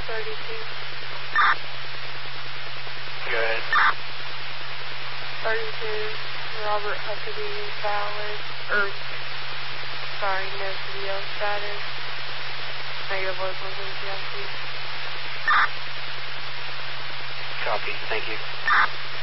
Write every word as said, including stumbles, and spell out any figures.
thirty-two. Good. thirty-two, Robert Huckabee is valid. Or, sorry, no C D L status. Negative locals in P I C. Copy. Thank you.